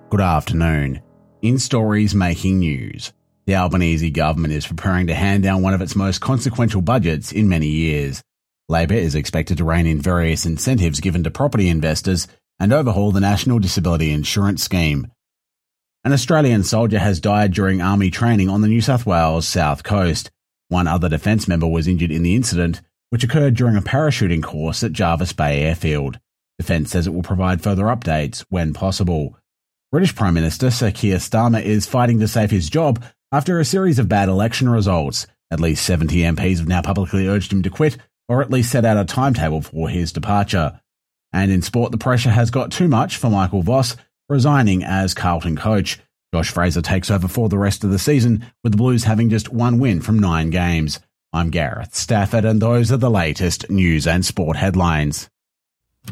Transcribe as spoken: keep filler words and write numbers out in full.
Good afternoon. In stories making news, the Albanese government is preparing to hand down one of its most consequential budgets in many years. Labor is expected to rein in various incentives given to property investors and overhaul the National Disability Insurance Scheme. An Australian soldier has died during army training on the New South Wales south coast. One other defence member was injured in the incident, which occurred during a parachuting course at Jervis Bay Airfield. Defence says it will provide further updates when possible. British Prime Minister Sir Keir Starmer is fighting to save his job after a series of bad election results. At least seventy M Ps have now publicly urged him to quit, or at least set out a timetable for his departure. And in sport, the pressure has got too much for Michael Voss, resigning as Carlton coach. Josh Fraser takes over for the rest of the season, with the Blues having just one win from nine games. I'm Gareth Stafford, and those are the latest news and sport headlines.